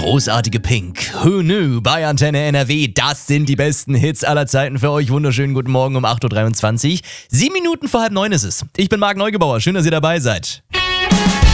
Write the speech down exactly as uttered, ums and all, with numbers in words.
großartige Pink, Who Knew bei Antenne N R W. Das sind die besten Hits aller Zeiten für euch. Wunderschönen guten Morgen um acht Uhr dreiundzwanzig. Sieben Minuten vor halb neun ist es. Ich bin Marc Neugebauer. Schön, dass ihr dabei seid.